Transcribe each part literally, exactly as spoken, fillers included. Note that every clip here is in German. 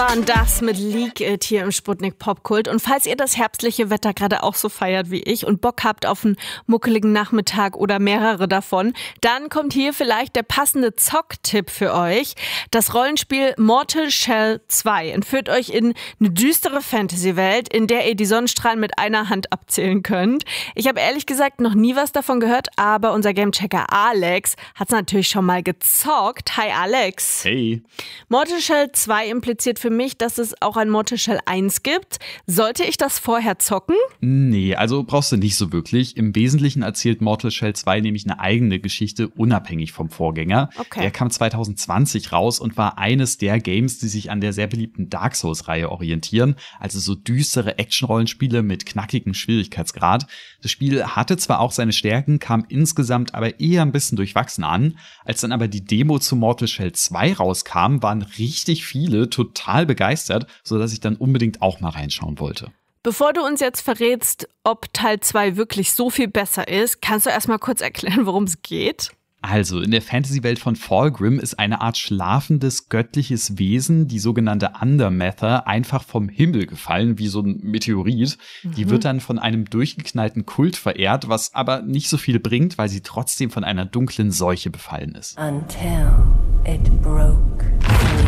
Und das mit Leak It hier im Sputnik Popkult. Und falls ihr das herbstliche Wetter gerade auch so feiert wie ich und Bock habt auf einen muckeligen Nachmittag oder mehrere davon, dann kommt hier vielleicht der passende Zock-Tipp für euch. Das Rollenspiel Mortal Shell zwei entführt euch in eine düstere Fantasy-Welt, in der ihr die Sonnenstrahlen mit einer Hand abzählen könnt. Ich habe ehrlich gesagt noch nie was davon gehört, aber unser Gamechecker Alex hat es natürlich schon mal gezockt. Hi Alex. Hey. Mortal Shell zwei impliziert für mich, dass es auch ein Mortal Shell eins gibt. Sollte ich das vorher zocken? Nee, also brauchst du nicht so wirklich. Im Wesentlichen erzählt Mortal Shell zwei nämlich eine eigene Geschichte, unabhängig vom Vorgänger. Okay. Der kam zwanzig zwanzig raus und war eines der Games, die sich an der sehr beliebten Dark Souls-Reihe orientieren. Also so düstere Action-Rollenspiele mit knackigem Schwierigkeitsgrad. Das Spiel hatte zwar auch seine Stärken, kam insgesamt aber eher ein bisschen durchwachsen an. Als dann aber die Demo zu Mortal Shell zwei rauskam, waren richtig viele total begeistert, sodass ich dann unbedingt auch mal reinschauen wollte. Bevor du uns jetzt verrätst, ob Teil zwei wirklich so viel besser ist, kannst du erstmal kurz erklären, worum es geht? Also, in der Fantasy-Welt von Fulgrim ist eine Art schlafendes, göttliches Wesen, die sogenannte Undermather, einfach vom Himmel gefallen, wie so ein Meteorit. Mhm. Die wird dann von einem durchgeknallten Kult verehrt, was aber nicht so viel bringt, weil sie trotzdem von einer dunklen Seuche befallen ist. Until it broke free.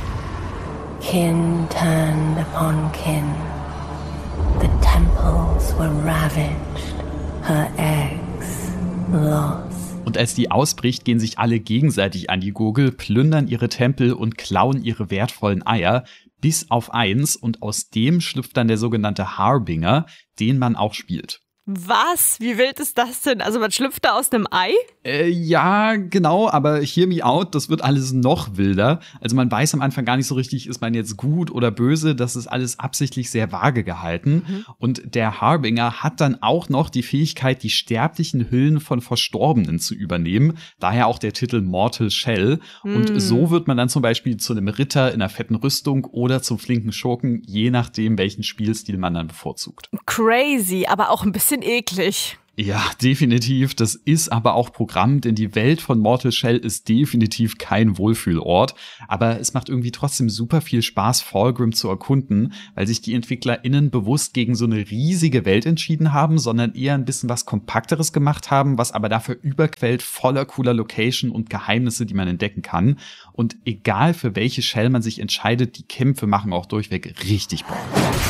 Kin turned upon kin. The temples were ravaged. Her eggs lost. Und als die ausbricht, gehen sich alle gegenseitig an die Gurgel, plündern ihre Tempel und klauen ihre wertvollen Eier, bis auf eins. Und aus dem schlüpft dann der sogenannte Harbinger, den man auch spielt. Was? Wie wild ist das denn? Also man schlüpft da aus einem Ei? Äh, ja, genau, aber hear me out, das wird alles noch wilder. Also man weiß am Anfang gar nicht so richtig, ist man jetzt gut oder böse, das ist alles absichtlich sehr vage gehalten. Mhm. Und der Harbinger hat dann auch noch die Fähigkeit, die sterblichen Hüllen von Verstorbenen zu übernehmen. Daher auch der Titel Mortal Shell. Mhm. Und so wird man dann zum Beispiel zu einem Ritter in einer fetten Rüstung oder zum flinken Schurken, je nachdem, welchen Spielstil man dann bevorzugt. Crazy, aber auch ein bisschen eklig. Ja, definitiv. Das ist aber auch Programm, denn die Welt von Mortal Shell ist definitiv kein Wohlfühlort. Aber es macht irgendwie trotzdem super viel Spaß, Fulgrim zu erkunden, weil sich die EntwicklerInnen bewusst gegen so eine riesige Welt entschieden haben, sondern eher ein bisschen was Kompakteres gemacht haben, was aber dafür überquellt voller cooler Location und Geheimnisse, die man entdecken kann. Und egal für welche Shell man sich entscheidet, die Kämpfe machen auch durchweg richtig Bock.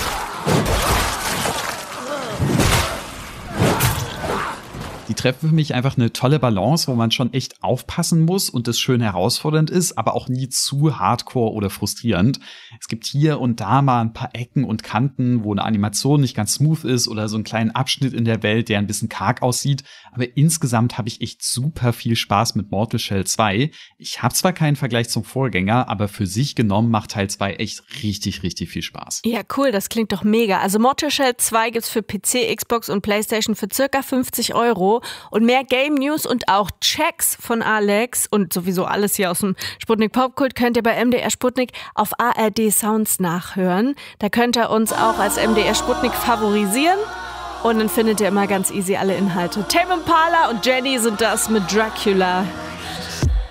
Die treffen für mich einfach eine tolle Balance, wo man schon echt aufpassen muss und es schön herausfordernd ist, aber auch nie zu hardcore oder frustrierend. Es gibt hier und da mal ein paar Ecken und Kanten, wo eine Animation nicht ganz smooth ist oder so einen kleinen Abschnitt in der Welt, der ein bisschen karg aussieht. Aber insgesamt habe ich echt super viel Spaß mit Mortal Shell zwei. Ich habe zwar keinen Vergleich zum Vorgänger, aber für sich genommen macht Teil zwei echt richtig, richtig viel Spaß. Ja, cool, das klingt doch mega. Also Mortal Shell zwei gibt's für P C, Xbox und PlayStation für circa fünfzig Euro. Und mehr Game News und auch Checks von Alex und sowieso alles hier aus dem Sputnik Popkult könnt ihr bei M D R Sputnik auf A R D Sounds nachhören. Da könnt ihr uns auch als M D R Sputnik favorisieren. Und dann findet ihr immer ganz easy alle Inhalte. Tame Impala und Jenny sind das mit Dracula.